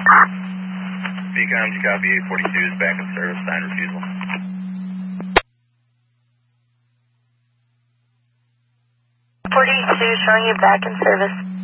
Beacon, you copy 842 is back in service, sign refusal. 42 showing you back in service.